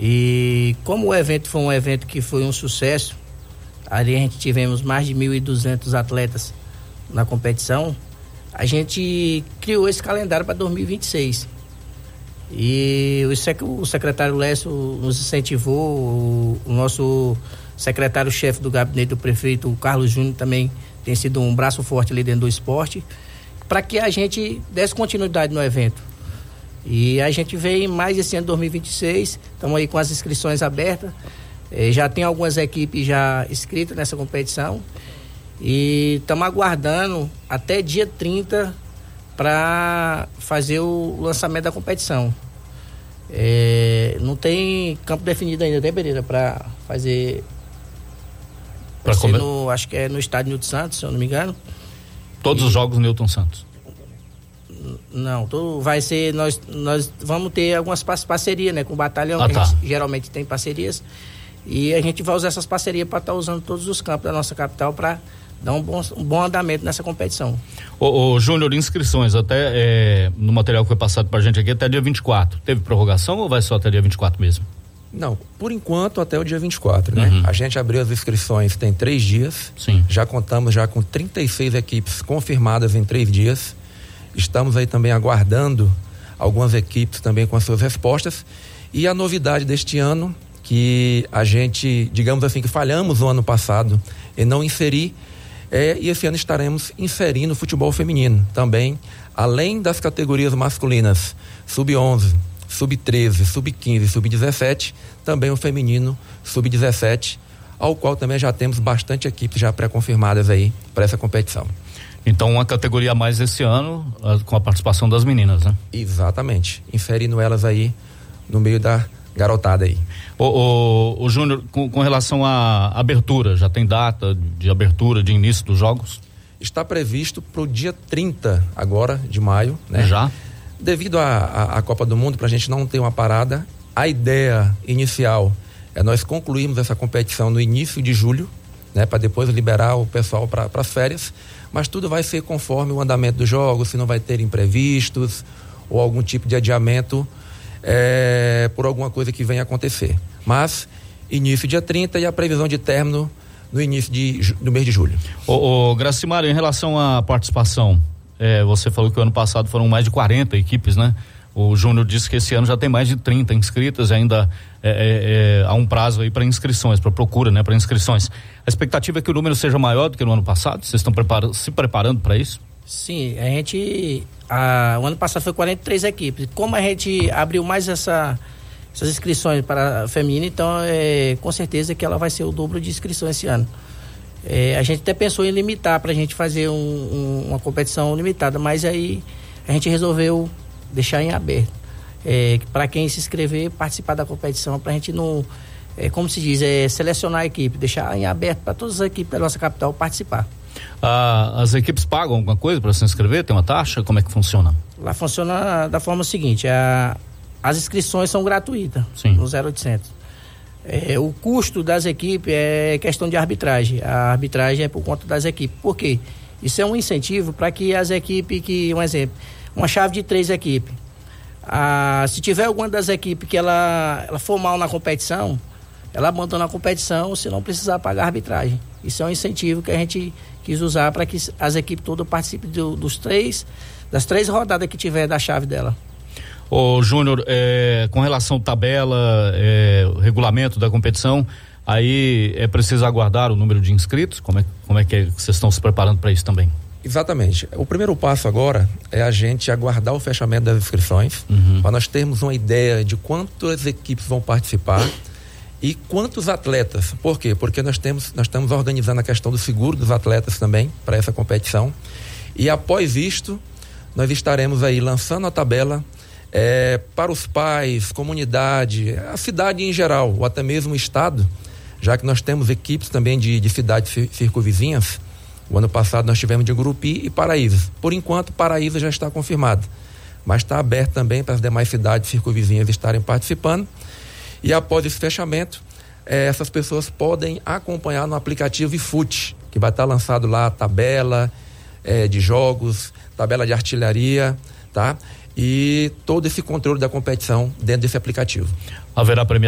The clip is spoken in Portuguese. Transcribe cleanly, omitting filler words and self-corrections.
E como o evento foi um evento que foi um sucesso, ali a gente tivemos mais de 1.200 atletas na competição, a gente criou esse calendário para 2026. E o secretário Lécio nos incentivou, o nosso secretário-chefe do gabinete do prefeito, o Carlos Júnior, também tem sido um braço forte ali dentro do esporte, para que a gente desse continuidade no evento. E a gente vem mais esse ano 2026, estamos aí com as inscrições abertas, já tem algumas equipes já inscritas nessa competição e estamos aguardando até dia 30 para fazer o lançamento da competição. Não tem campo definido ainda, né, Pereira, para fazer... acho que é no estádio Newton Santos, se eu não me engano. Todos os jogos Newton Santos? Não, vai ser, nós vamos ter algumas parcerias, né, com o Batalhão, que a gente geralmente tem parcerias, e a gente vai usar essas parcerias para estar usando todos os campos da nossa capital para dar um bom andamento nessa competição. Ô Júnior, inscrições até no material que foi passado pra gente aqui até dia 24. Teve prorrogação ou vai só até dia 24 mesmo? Não, por enquanto até o dia 24, né? A gente abriu as inscrições tem 3 dias. Sim. Já contamos com 36 equipes confirmadas em 3 dias. Estamos aí também aguardando algumas equipes também com as suas respostas. E a novidade deste ano, que a gente, digamos assim, que falhamos no ano passado em não inserir, e esse ano estaremos inserindo o futebol feminino também, além das categorias masculinas, sub-11, sub-13, sub-15, sub-17, também o feminino sub-17, ao qual também já temos bastante equipes já pré-confirmadas aí para essa competição. Então uma categoria a mais esse ano, com a participação das meninas, né? Exatamente, inserindo elas aí no meio da garotada aí. O Júnior, com relação à abertura, já tem data de abertura, de início dos jogos? Está previsto para o dia 30 agora de maio, né? Já? Devido à Copa do Mundo, para a gente não ter uma parada, a ideia inicial é nós concluirmos essa competição no início de julho, né? Para depois liberar o pessoal para as férias, mas tudo vai ser conforme o andamento dos jogos, se não vai ter imprevistos ou algum tipo de adiamento por alguma coisa que venha acontecer. Mas início dia 30 e a previsão de término no início do mês de julho. Gracimar, em relação à participação, você falou que o ano passado foram mais de 40 equipes, né? O Júnior disse que esse ano já tem mais de 30 inscritas e ainda há um prazo aí para inscrições, para procura, né? Para inscrições. A expectativa é que o número seja maior do que no ano passado? Vocês estão se preparando para isso? Sim, o ano passado foi 43 equipes. Como a gente abriu mais essas inscrições para a feminina, então com certeza que ela vai ser o dobro de inscrições esse ano. A gente até pensou em limitar para a gente fazer uma competição limitada, mas aí a gente resolveu deixar em aberto. Para quem se inscrever, participar da competição, para a gente não, como se diz, selecionar a equipe, deixar em aberto para todas as equipes da nossa capital participar. As equipes pagam alguma coisa para se inscrever? Tem uma taxa? Como é que funciona? Lá funciona da forma seguinte: as inscrições são gratuitas. Sim. No 0800. O custo das equipes é questão de arbitragem. A arbitragem é por conta das equipes. Por quê? Isso é um incentivo para que as equipes, um exemplo, uma chave de 3 equipes. Se tiver alguma das equipes que ela for mal na competição, ela abandona a competição se não precisar pagar a arbitragem. Isso é um incentivo que a gente quis usar para que as equipes todas participem das 3 rodadas que tiver da chave dela. Ô Júnior, com relação à tabela, regulamento da competição, aí é preciso aguardar o número de inscritos? Como é que vocês estão se preparando para isso também? Exatamente. O primeiro passo agora é a gente aguardar o fechamento das inscrições, para nós termos uma ideia de quantas equipes vão participar e quantos atletas. Por quê? Porque nós estamos organizando a questão do seguro dos atletas também para essa competição, e após isto nós estaremos aí lançando a tabela para os pais, comunidade, a cidade em geral, ou até mesmo o estado, já que nós temos equipes também de cidades circunvizinhas. O ano passado nós tivemos de Gurupi e Paraíba. Por enquanto, Paraíba já está confirmado, mas está aberto também para as demais cidades circunvizinhas estarem participando. E após esse fechamento, essas pessoas podem acompanhar no aplicativo iFoot, que vai estar lançado lá a tabela de jogos, tabela de artilharia, tá? E todo esse controle da competição dentro desse aplicativo. Haverá premiação